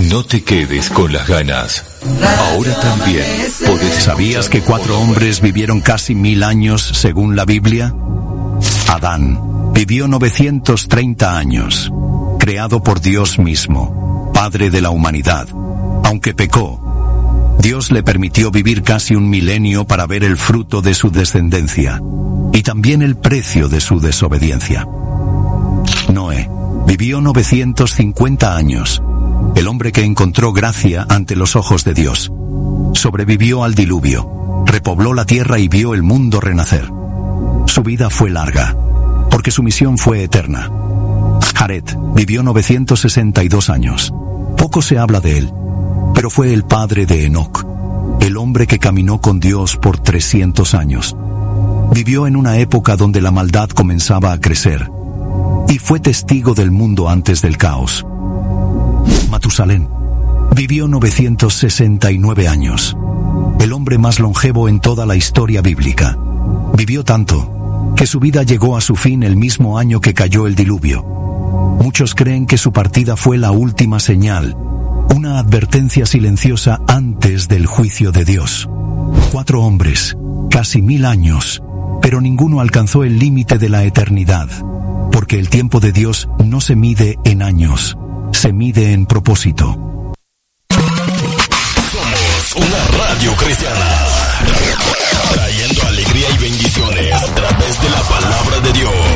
No te quedes con las ganas. Ahora también podés... ¿Sabías que 4 hombres vivieron casi 1000 años según la Biblia? Adán vivió 930 años, creado por Dios mismo, Padre de la humanidad. Aunque pecó, Dios le permitió vivir casi 1 milenio para ver el fruto de su descendencia y también el precio de su desobediencia. Noé vivió 950 años, el hombre que encontró gracia ante los ojos de Dios. Sobrevivió al diluvio, repobló la tierra y vio el mundo renacer. Su vida fue larga, porque su misión fue eterna. Jared vivió 962 años. Poco se habla de él, pero fue el padre de Enoc, el hombre que caminó con Dios por 300 años. Vivió en una época donde la maldad comenzaba a crecer, y fue testigo del mundo antes del caos. Matusalén vivió 969 años, el hombre más longevo en toda la historia bíblica. Vivió tanto que su vida llegó a su fin el mismo año que cayó el diluvio. Muchos creen que su partida fue la última señal, una advertencia silenciosa antes del juicio de Dios. 4 hombres, casi 1000 años, pero ninguno alcanzó el límite de la eternidad, porque el tiempo de Dios no se mide en años, se mide en propósito. Somos una radio cristiana, trayendo alegría y bendiciones a través de la palabra de Dios.